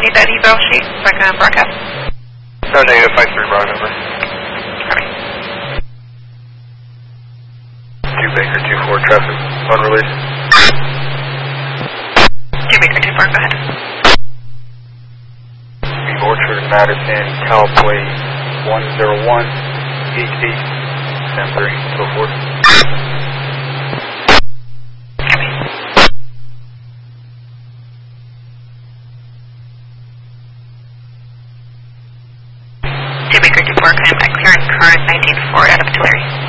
need that eval sheet so I can broadcast? No, negative 53 broad number. Copy. 2 Baker 2-4 traffic on release. 2 Baker 2-4, go ahead. Orchard, Madison, Cowboy 101, 88, 10-3, so forth. Copy. 2 Baker 2-4, climb by clearing current 19-4 out of Tulare.